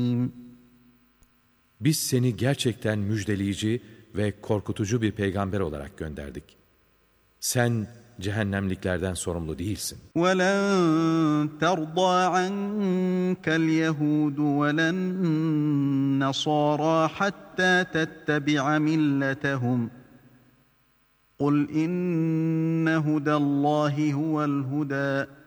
Biz seni gerçekten müjdeleyici ve korkutucu bir peygamber olarak gönderdik. Sen cehennemliklerden sorumlu değilsin. وَلَنْ تَرْضَى عَنْكَ الْيَهُودُ وَلَا النَّصَارَى حَتَّى تَتَّبِعَ مِلَّتَهُمْ قُلْ إِنَّ هُدَى اللّٰهِ هُوَ الْهُدَى